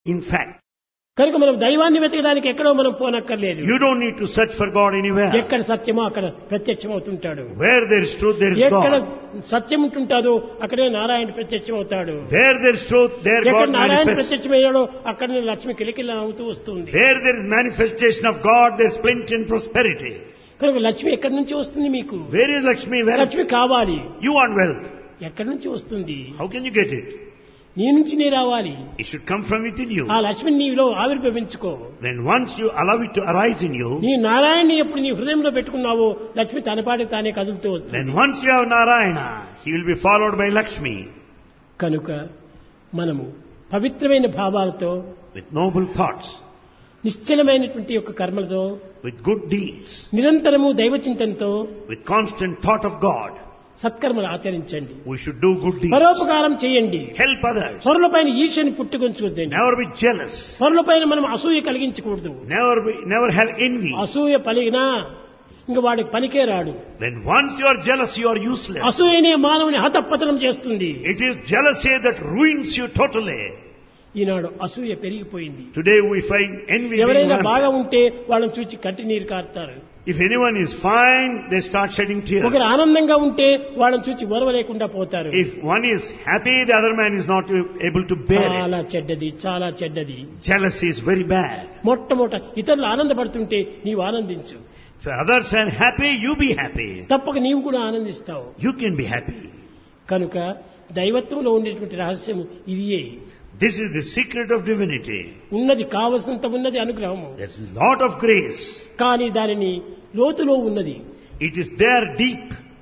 In fact, కనుక మనం దైవాన్ని వెతకడానికి ఎక్కడో మనం పోనక్కర్లేదు. you don't need to search for God anywhere. ఎక్కడ సత్యమో అక్కడ ప్రత్యక్షం అవుతుంటాడు. Where there is truth, there is ఎక్కడ God. సత్యం ఉంటుంటాదో అక్కడే నారాయణ ప్రత్యక్షం అవుతాడు. Where there is truth, there ఎక్కడ God నారాయణ manifests. ప్రత్యక్షమయ్యాడో అక్కడనే లక్ష్మి కిలకిల అవుతూ వస్తుంది. Where there is manifestation of God, there is plenty and prosperity. కనుక లక్ష్మి ఎక్కడి నుంచి వస్తుంది మీకు? Where is Lakshmi? Where Lakshmi కావాలి. you want wealth? ఎక్కడి నుంచి వస్తుంది? How can you get it? నీ నుంచి నీ రావాలి. It should come from within you. ఆ లక్ష్మిని నీలో ఆవిర్భవించుకో. Then once you allow it to arise in you, నీ నారాయణని ఎప్పుడు నీ హృదయంలో పెట్టుకున్నావో లక్ష్మి తనపాటి తానే కదులుతూ వస్తుంది. then once you have Narayana, he will be followed by Lakshmi. కనుక మనము పవిత్రమైన భావాలతో, With noble thoughts, నిశ్చలమైనటువంటి యొక్క కర్మలతో, with good deeds, నిరంతరము దైవ చింతనతో with constant thought of God, సత్కర్మలు ఆచరించండి. we should do good deeds. పరోపకారం చేయండి. Help others. పరులపైన ఈర్ష్యని పుట్టుకొంచుకోద్దండి. Never be jealous. పరులపైన మనం అసూయ కలిగించకూడదు. Never have envy. అసూయ పలిగినా ఇంక వాడికి పనికే రాడు. Then once you are jealous, you are useless. అసూయనే మానవుని హతపతనం చేస్తుంది. It is jealousy that ruins you totally. ఈనాడు అసూయ పెరిగిపోయింది. Today we find envy being ఎవరైనా rampant. బాగా ఉంటే వాళ్ళని చూచి కంటి నీరు కారుతారు. If anyone is fine, they start shedding tears. ఒకరు ఆనందంగా ఉంటే వాళ్ళని చూచి ఓర్వలేకుండా పోతారు. If one is happy, the other man is not able to bear it. చాలా చెడ్డది, చాలా చెడ్డది. Jealousy is very bad. మొట్టమొదట ఇతరులు ఆనందపడుతుంటే నీవు ఆనందించు. If others are happy, you be happy. తప్పక నీవు కూడా ఆనందిస్తావు. You can be happy. కనుక దైవత్వంలో ఉండేటువంటి రహస్యం ఇదియే. This is the secret of divinity. ఉన్నది కావలసినంత ఉన్నది అనుగ్రహము. There's a lot of grace. కానీ దానిని లోతులో ఉన్నది. It is there deep.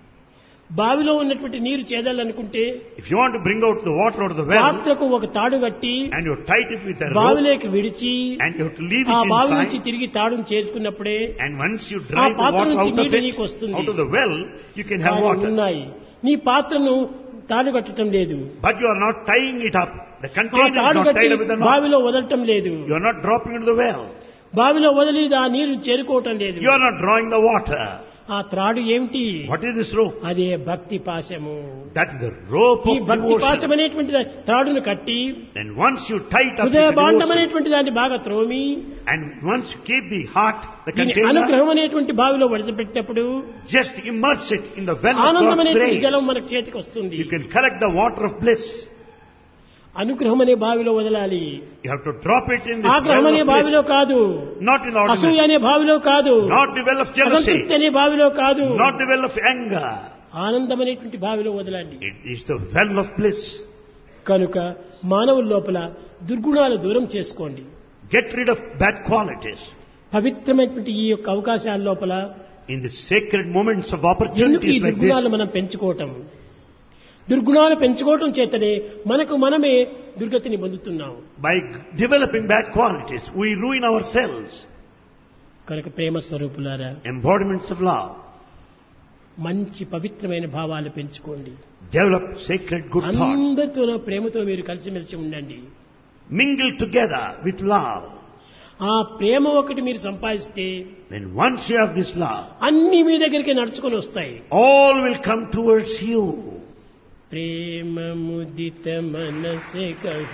బావిలో ఉన్నటువంటి నీరు చేదాలనుకుంటే If you want to bring out the water out of the well, పాత్రకు ఒక తాడు కట్టి and you tie it with a rope, బావిలోకి విడిచి and you have to leave ఆ it బావి నుంచి inside, తిరిగి తాడును చేసుకున్నప్పుడే and once you drive the పాత్ర water నుంచి out of నీరు it, నీకు వస్తుంది. out of the well, you can have కానీ water. ఉన్నాయి. నీ పాత్రను తాడు కట్టడం లేదు. But you are not tying it up. The ఆ container is తాడు not కట్టి tied up with a knot. బావిలో వదలటం లేదు. You are not dropping into the well. బావిలో వదిలి ఆ నీరు చేరుకోవటం లేదు. You are not drawing the water. ఆ త్రాడు ఏమిటి? What is this rope? అదే భక్తి పాశము. That is the rope ఈ of భక్తి పాశం devotion. అనేటువంటి త్రాడును కట్టి And once you tie it up with హృదయ the భాండం devotion, అనేటువంటి దాన్ని బాగా త్రోమి and once you keep the heart, the దీని container, అనుగ్రహం అనేటువంటి బావిలో వడిచిపెట్టినప్పుడు just immerse it in the well of ఆనందం God's అనేటువంటి grace. జలం మనకు చేతికి వస్తుంది. You can collect the water of bliss. అనుగ్రహం అనే బావిలో వదలాలి. You have to drop it in this ఆగ్రహం well అనే of బావిలో bliss. కాదు. Not in అసూయ ordinary. అనే బావిలో కాదు. Not the well of jealousy. అసంతృప్తి అనే బావిలో కాదు. Not the well of anger. ఆనందం అనేటువంటి బావిలో వదలండి. It is the well of bliss. కనుక మానవుల లోపల దుర్గుణాలు దూరం చేసుకోండి. Get rid of bad qualities. పవిత్రమైనటువంటి ఈ యొక్క అవకాశాల లోపల In the sacred moments of ఎందుకు ఈ opportunities like దుర్గుణాలు this, మనం పెంచుకోవటం? దుర్గుణాలు పెంచుకోవటం చేతనే మనకు మనమే దుర్గతిని పొందుతున్నాం. by developing bad qualities, we ruin ourselves. కనుక ప్రేమ స్వరూపులారా, Embodiments of love. మంచి పవిత్రమైన భావాలు పెంచుకోండి. Develop sacred good thoughts. అందరితో ప్రేమతో మీరు కలిసిమెలిసి ఉండండి. Mingle together with love. ఆ ప్రేమ ఒకటి మీరు సంపాదిస్తే Then once you have this love, అన్ని మీ దగ్గరికి నడుచుకొని వస్తాయి. all will come towards you. ప్రేమ ముదిత మనసే కహు